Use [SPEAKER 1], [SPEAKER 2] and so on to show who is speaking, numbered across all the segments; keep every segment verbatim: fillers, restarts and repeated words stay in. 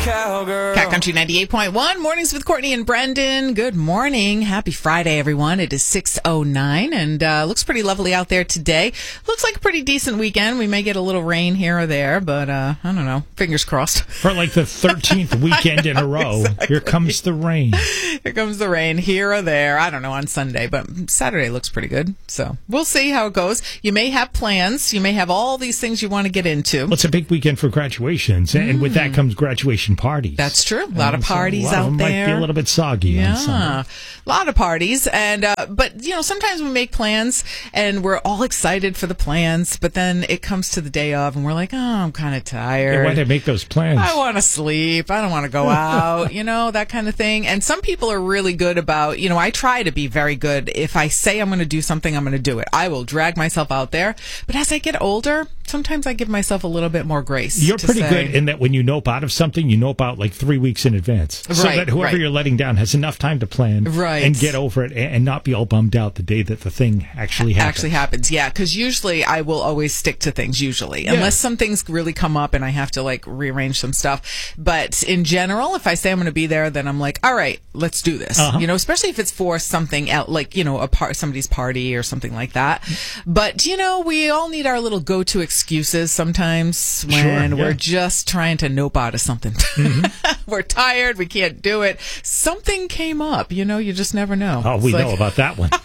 [SPEAKER 1] cowgirl.
[SPEAKER 2] Cat Country ninety-eight point one, mornings with Courtney and Brendan. Good morning. Happy Friday, everyone. It is six oh nine, and uh, looks pretty lovely out there today. Looks like a pretty decent weekend. We may get a little rain here or there, but uh, I don't know. Fingers crossed.
[SPEAKER 3] For like the thirteenth weekend in a row, exactly. Here comes the rain.
[SPEAKER 2] Here comes the rain here or there. I don't know on Sunday, but Saturday looks pretty good. So we'll see how it goes. You may have plans. You may have all these things you want to get into.
[SPEAKER 3] Well, it's a big weekend for graduations, and mm. with that comes graduation parties.
[SPEAKER 2] That's true. A lot of parties
[SPEAKER 3] so a lot
[SPEAKER 2] out
[SPEAKER 3] of them
[SPEAKER 2] there.
[SPEAKER 3] Might be a little bit soggy.
[SPEAKER 2] Yeah,
[SPEAKER 3] on Sunday.
[SPEAKER 2] A lot of parties, and uh, but you know sometimes we make plans and we're all excited for the plans, but then it comes to the day of and we're like, oh, I'm kind of tired.
[SPEAKER 3] Yeah, why did I make those plans?
[SPEAKER 2] I want to sleep. I don't want to go out. You know, that kind of thing. And some people are really good about. You know, I try to be very good. If I say I'm going to do something, I'm going to do it. I will drag myself out there. But as I get older, sometimes I give myself a little bit more grace.
[SPEAKER 3] You're pretty
[SPEAKER 2] say,
[SPEAKER 3] good in that when you nope out of something, you nope out like three weeks in advance.
[SPEAKER 2] Right,
[SPEAKER 3] so that whoever
[SPEAKER 2] right.
[SPEAKER 3] you're letting down has enough time to plan
[SPEAKER 2] right.
[SPEAKER 3] and get over it and not be all bummed out the day that the thing actually happens.
[SPEAKER 2] Actually happens, yeah. Because usually I will always stick to things, usually.
[SPEAKER 3] Yeah.
[SPEAKER 2] Unless some things really come up and I have to like rearrange some stuff. But in general, if I say I'm going to be there, then I'm like, all right, let's do this. Uh-huh. You know, especially if it's for something else, like, you know, a par- somebody's party or something like that. But, you know, we all need our little go-to excuses sometimes when
[SPEAKER 3] sure, yeah.
[SPEAKER 2] we're just trying to nope out of something. Mm-hmm. We're tired. We can't do it. Something came up. You know, you just never know.
[SPEAKER 3] Oh, we
[SPEAKER 2] it's
[SPEAKER 3] know
[SPEAKER 2] like,
[SPEAKER 3] about that one.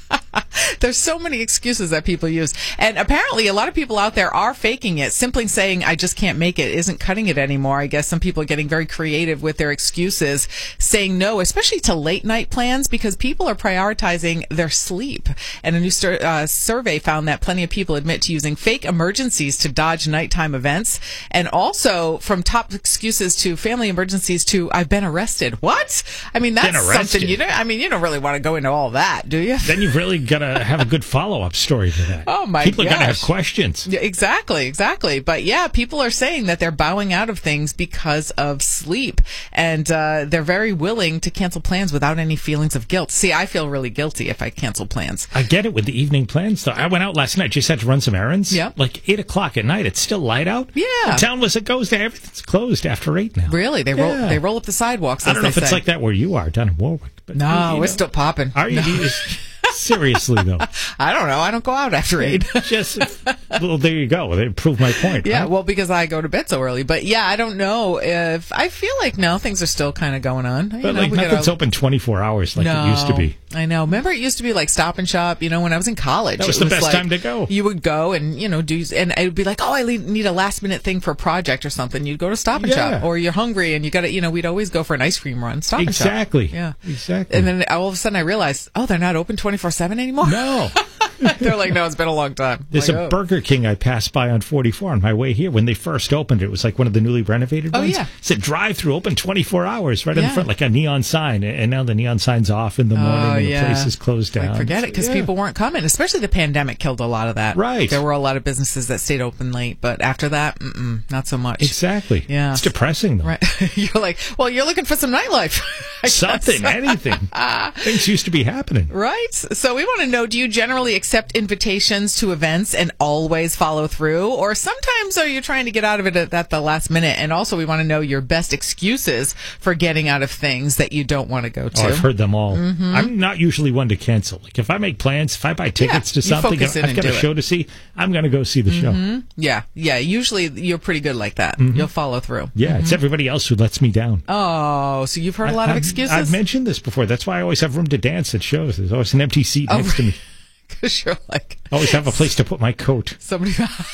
[SPEAKER 2] There's so many excuses that people use. And apparently a lot of people out there are faking it. Simply saying, I just can't make it isn't cutting it anymore. I guess some people are getting very creative with their excuses, saying no, especially to late night plans, because people are prioritizing their sleep. And a new sur- uh, survey found that plenty of people admit to using fake emergencies to dodge nighttime events. And also from top excuses to family emergencies to, I've been arrested. What? I mean, that's something you don't, I mean, you don't really want to go into all that, do you?
[SPEAKER 3] Then you've really got to have a good follow-up story to that.
[SPEAKER 2] Oh, my
[SPEAKER 3] People
[SPEAKER 2] gosh.
[SPEAKER 3] are going to have questions.
[SPEAKER 2] Yeah, exactly, exactly. But yeah, people are saying that they're bowing out of things because of sleep. And uh, they're very willing to cancel plans without any feelings of guilt. See, I feel really guilty if I cancel plans.
[SPEAKER 3] I get it with the evening plans, though. I went out last night, just had to run some errands.
[SPEAKER 2] Yeah.
[SPEAKER 3] Like eight o'clock at night. It's still light out.
[SPEAKER 2] Yeah.
[SPEAKER 3] The town was, it goes there. Everything's closed after eight now.
[SPEAKER 2] Really? They
[SPEAKER 3] yeah.
[SPEAKER 2] roll They roll up the sidewalks,
[SPEAKER 3] I don't know if
[SPEAKER 2] say.
[SPEAKER 3] it's like that where you are, down in Warwick. But
[SPEAKER 2] no,
[SPEAKER 3] you
[SPEAKER 2] we're
[SPEAKER 3] know.
[SPEAKER 2] still popping.
[SPEAKER 3] Are you?
[SPEAKER 2] No.
[SPEAKER 3] Seriously, though.
[SPEAKER 2] I don't know. I don't go out after eight.
[SPEAKER 3] Just, well, there you go. They proved my point.
[SPEAKER 2] Yeah,
[SPEAKER 3] right?
[SPEAKER 2] well, because I go to bed so early. But yeah, I don't know if I feel like now things are still kind of going on.
[SPEAKER 3] But
[SPEAKER 2] you know,
[SPEAKER 3] like
[SPEAKER 2] we
[SPEAKER 3] nothing's
[SPEAKER 2] gotta,
[SPEAKER 3] open twenty-four hours like
[SPEAKER 2] no,
[SPEAKER 3] it used to be.
[SPEAKER 2] I know. Remember, it used to be like Stop and Shop. You know, when I was in college,
[SPEAKER 3] that was
[SPEAKER 2] it
[SPEAKER 3] the
[SPEAKER 2] was
[SPEAKER 3] best
[SPEAKER 2] like,
[SPEAKER 3] time to go.
[SPEAKER 2] You would go and you know do, and it would be like, oh, I need a last minute thing for a project or something. You'd go to Stop and
[SPEAKER 3] yeah.
[SPEAKER 2] Shop, or you're hungry and you got to, you know, we'd always go for an ice cream run. Stop
[SPEAKER 3] exactly.
[SPEAKER 2] and Shop. Yeah,
[SPEAKER 3] exactly.
[SPEAKER 2] And then all of a sudden I realized, oh, they're not open twenty-four seven anymore.
[SPEAKER 3] No.
[SPEAKER 2] They're like, no, it's been a long time.
[SPEAKER 3] There's
[SPEAKER 2] like,
[SPEAKER 3] a
[SPEAKER 2] oh.
[SPEAKER 3] Burger King I passed by on forty-four on my way here. When they first opened, it was like one of the newly renovated
[SPEAKER 2] oh,
[SPEAKER 3] ones.
[SPEAKER 2] Yeah.
[SPEAKER 3] It said drive-through open twenty-four hours right
[SPEAKER 2] yeah.
[SPEAKER 3] in the front, like a neon sign. And now the neon sign's off in the morning
[SPEAKER 2] oh,
[SPEAKER 3] and
[SPEAKER 2] yeah.
[SPEAKER 3] the place is closed down.
[SPEAKER 2] Like, forget it, because
[SPEAKER 3] yeah.
[SPEAKER 2] people weren't coming. Especially the pandemic killed a lot of that.
[SPEAKER 3] Right.
[SPEAKER 2] There were a lot of businesses that stayed open late, but after that, mm-mm, not so much.
[SPEAKER 3] Exactly.
[SPEAKER 2] Yeah.
[SPEAKER 3] It's depressing, though.
[SPEAKER 2] Right. You're like, well, you're looking for some nightlife.
[SPEAKER 3] Something, anything. Things used to be happening.
[SPEAKER 2] Right. So we want to know, do you generally accept invitations to events and always follow through? Or sometimes are you trying to get out of it at, at the last minute? And also we want to know your best excuses for getting out of things that you don't want to go to.
[SPEAKER 3] Oh, I've heard them all.
[SPEAKER 2] Mm-hmm.
[SPEAKER 3] I'm not usually one to cancel. Like if I make plans, if I buy tickets
[SPEAKER 2] yeah,
[SPEAKER 3] to something,
[SPEAKER 2] if
[SPEAKER 3] I've got a show
[SPEAKER 2] it.
[SPEAKER 3] to see, I'm going to go see the
[SPEAKER 2] mm-hmm.
[SPEAKER 3] show.
[SPEAKER 2] Yeah. Yeah. Usually you're pretty good like that.
[SPEAKER 3] Mm-hmm.
[SPEAKER 2] You'll follow through.
[SPEAKER 3] Yeah.
[SPEAKER 2] Mm-hmm.
[SPEAKER 3] It's everybody else who lets me down.
[SPEAKER 2] Oh, so you've heard a lot
[SPEAKER 3] I,
[SPEAKER 2] of
[SPEAKER 3] I've,
[SPEAKER 2] excuses?
[SPEAKER 3] I've mentioned this before. That's why I always have room to dance at shows. There's always an empty seat
[SPEAKER 2] oh,
[SPEAKER 3] next to me.
[SPEAKER 2] Because you're like...
[SPEAKER 3] I always have a place to put my coat.
[SPEAKER 2] Somebody...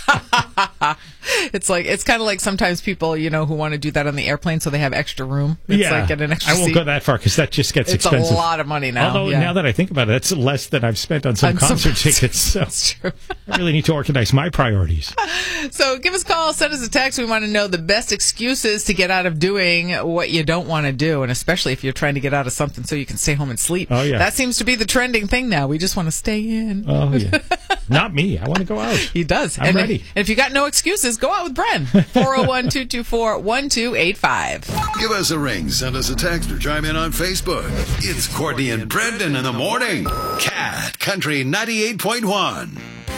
[SPEAKER 2] It's like, it's kind of like sometimes people, you know, who want to do that on the airplane so they have extra room. It's
[SPEAKER 3] yeah,
[SPEAKER 2] like get an extra
[SPEAKER 3] I won't
[SPEAKER 2] seat.
[SPEAKER 3] go that far because that just gets
[SPEAKER 2] it's
[SPEAKER 3] expensive.
[SPEAKER 2] It's a lot of money now.
[SPEAKER 3] Although,
[SPEAKER 2] yeah.
[SPEAKER 3] now that I think about it, that's less than I've spent on some
[SPEAKER 2] on
[SPEAKER 3] concert
[SPEAKER 2] some,
[SPEAKER 3] tickets. So
[SPEAKER 2] that's true.
[SPEAKER 3] I really need to organize my priorities.
[SPEAKER 2] So give us a call, send us a text. We want to know the best excuses to get out of doing what you don't want to do, and especially if you're trying to get out of something so you can stay home and sleep.
[SPEAKER 3] Oh, yeah.
[SPEAKER 2] That seems to be the trending thing now. We just want to stay in.
[SPEAKER 3] Oh, yeah. Not me. I want to go out.
[SPEAKER 2] He does.
[SPEAKER 3] I'm
[SPEAKER 2] and
[SPEAKER 3] ready.
[SPEAKER 2] If, if you got no excuses, go out with Bren. four oh one, two two four, one two eight five.
[SPEAKER 4] Give us a ring, send us a text, or chime in on Facebook. It's Courtney and Brendan in the morning. Cat Country ninety-eight point one.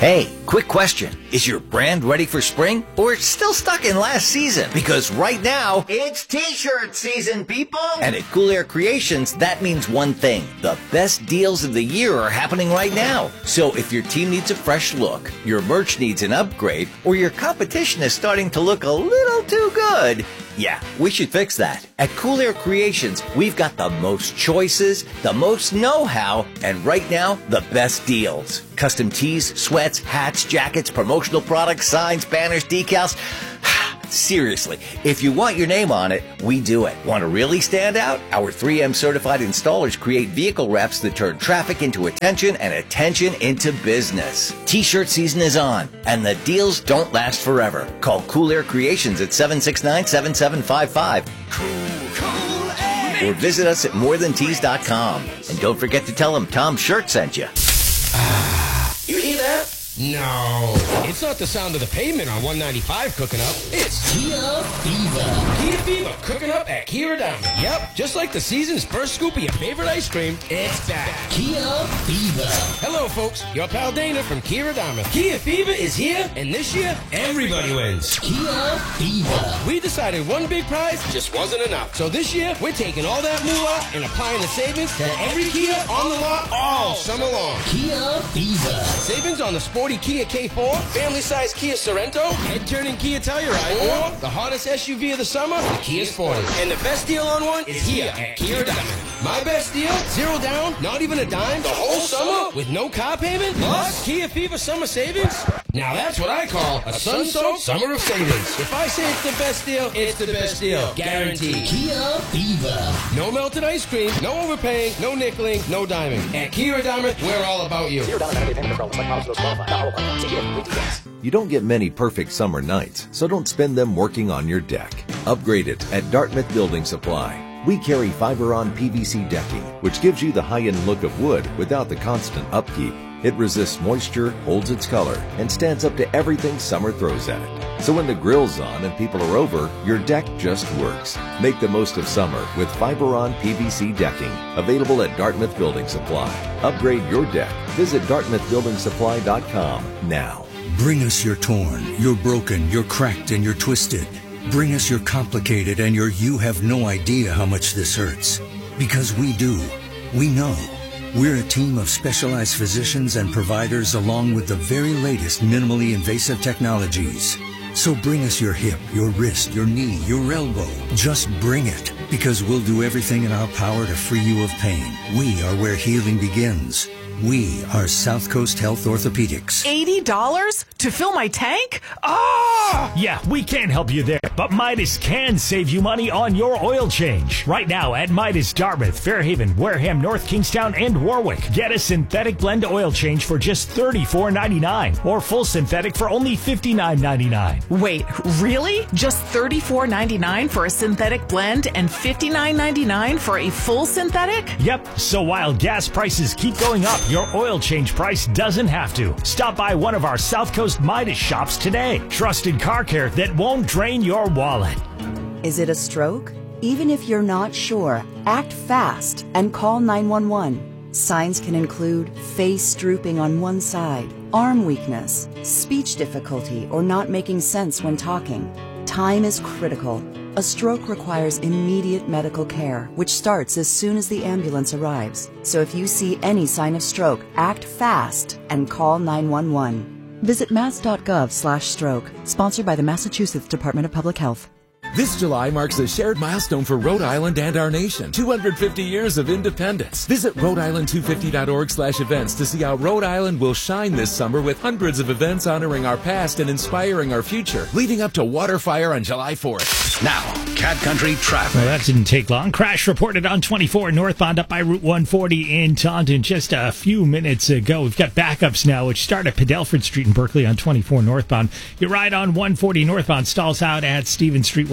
[SPEAKER 1] Hey, quick question. Is your brand ready for spring or still stuck in last season? Because right now, it's t-shirt season, people! And at Cool Air Creations, that means one thing. The best deals of the year are happening right now. So if your team needs a fresh look, your merch needs an upgrade, or your competition is starting to look a little too good, yeah, we should fix that. At Cool Air Creations, we've got the most choices, the most know-how, and right now, the best deals. Custom tees, sweats, hats, jackets, promotional products, signs, banners, decals. Seriously, if you want your name on it, we do it. Want to really stand out? Our three M certified installers create vehicle wraps that turn traffic into attention and attention into business. T-shirt season is on, and the deals don't last forever. Call Cool Air Creations at seven six nine, seven seven five five. Cool, cool Air. Or visit us at more than tees dot com. And don't forget to tell them Tom Shirt sent you.
[SPEAKER 5] You hear that? No, it's not the sound of the pavement on one ninety-five cooking up. It's Kia Fever. Kia Fever cooking up at Kia Diamond. Yep, just like the season's first scoop of your favorite ice cream, it's back. Kia Fever. Hello, folks. Your pal Dana from Kia Diamond. Kia Fever is here, and this year, everybody wins. Kia Fever. We decided one big prize just wasn't enough. So this year, we're taking all that moolah and applying the savings to every Kia on the lot all summer long. Kia Fever. Savings on the sport Kia K four, family-size Kia Sorento, head-turning Kia Telluride, or the hottest S U V of the summer, the Kia Sportage. And the best deal on one is here at Kia Diamond. My best deal, zero down, not even a dime, the whole summer with no car payment, plus Kia Fever summer savings. Now that's what I call a sun-soaked summer of savings. If I say it's the best deal, it's the best deal. Guaranteed. Kia Fever. No melted ice cream, no overpaying, no nickeling, no diming. At Kia Diamond, we're all about you.
[SPEAKER 6] You don't get many perfect summer nights, so don't spend them working on your deck. Upgrade it at Dartmouth Building Supply. We carry Fiberon P V C decking, which gives you the high-end look of wood without the constant upkeep. It resists moisture, holds its color, and stands up to everything summer throws at it. So when the grill's on and people are over, your deck just works. Make the most of summer with Fiberon P V C decking, available at Dartmouth Building Supply. Upgrade your deck. Visit Dartmouth Building Supply dot com now.
[SPEAKER 7] Bring us your torn, your broken, your cracked, and your twisted. Bring us your complicated and your you have no idea how much this hurts. Because we do. We know. We're a team of specialized physicians and providers along with the very latest minimally invasive technologies. So bring us your hip, your wrist, your knee, your elbow. Just bring it, because we'll do everything in our power to free you of pain. We are where healing begins. We are South Coast Health Orthopedics.
[SPEAKER 2] eighty dollars to fill my tank? Oh!
[SPEAKER 3] Yeah, we can't help you there, but Midas can save you money on your oil change. Right now at Midas Dartmouth, Fairhaven, Wareham, North Kingstown, and Warwick. Get a synthetic blend oil change for just thirty-four ninety-nine or full synthetic for only fifty-nine ninety-nine.
[SPEAKER 2] Wait, really? Just thirty-four ninety-nine for a synthetic blend and fifty-nine ninety-nine for a full synthetic?
[SPEAKER 3] Yep, so while gas prices keep going up, your oil change price doesn't have to. Stop by one of our South Coast Midas shops today. Trusted car care that won't drain your wallet.
[SPEAKER 8] Is it a stroke? Even if you're not sure, act fast and call nine one one. Signs can include face drooping on one side, arm weakness, speech difficulty, or not making sense when talking. Time is critical. A stroke requires immediate medical care, which starts as soon as the ambulance arrives. So if you see any sign of stroke, act fast and call nine one one. Visit mass dot gov slash stroke, sponsored by the Massachusetts Department of Public Health.
[SPEAKER 9] This July marks a shared milestone for Rhode Island and our nation. two hundred fifty years of independence. Visit Rhode Island two fifty dot org slash events to see how Rhode Island will shine this summer with hundreds of events honoring our past and inspiring our future, leading up to Waterfire on July fourth.
[SPEAKER 4] Now, Cat Country traffic.
[SPEAKER 3] Well, that didn't take long. Crash reported on twenty-four northbound up by Route one forty in Taunton just a few minutes ago. We've got backups now, which start at Padelford Street in Berkeley on twenty-four northbound. Your ride on one forty northbound stalls out at Stevens Street. one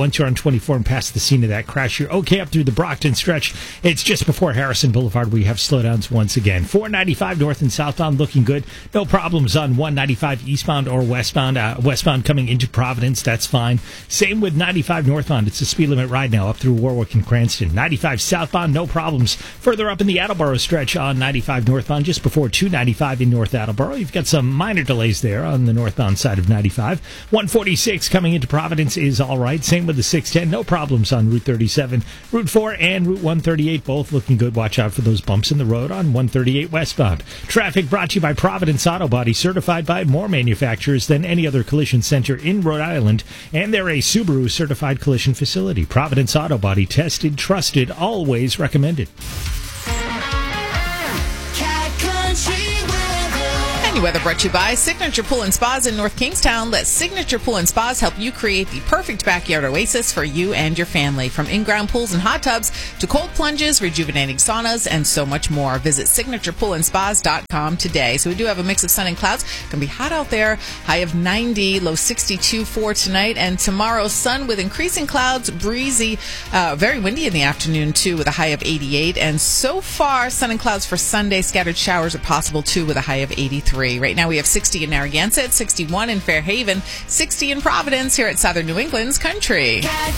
[SPEAKER 3] once you're on twenty-four and past the scene of that crash, you're okay up through the Brockton stretch. It's just before Harrison Boulevard we have slowdowns once again. four ninety-five north and southbound looking good. No problems on one ninety-five eastbound or westbound. Uh, westbound coming into Providence, that's fine. Same with ninety-five northbound. It's a speed limit right now up through Warwick and Cranston. ninety-five southbound, no problems. Further up in the Attleboro stretch on ninety-five northbound, just before two ninety-five in North Attleboro. You've got some minor delays there on the northbound side of ninety-five. one forty-six coming into Providence is all right. Same with the six ten. No problems on Route thirty-seven. Route four and Route one thirty-eight both looking good. Watch out for those bumps in the road on one thirty-eight westbound. Traffic brought to you by Providence Auto Body, certified by more manufacturers than any other collision center in Rhode Island, and they're a Subaru certified collision facility. Providence Auto Body, tested, trusted, always recommended.
[SPEAKER 2] Any weather brought to you by Signature Pool and Spas in North Kingstown. Let Signature Pool and Spas help you create the perfect backyard oasis for you and your family. From in-ground pools and hot tubs to cold plunges, rejuvenating saunas, and so much more. Visit signature pool and spas dot com today. So we do have a mix of sun and clouds. It's going to be hot out there. High of ninety, low sixty-two for tonight. And tomorrow, sun with increasing clouds, breezy, uh, very windy in the afternoon, too, with a high of eighty-eight. And so far, sun and clouds for Sunday. Scattered showers are possible, too, with a high of eighty-three. Right now we have sixty in Narragansett, sixty-one in Fairhaven, sixty in Providence here at Southern New England's Country.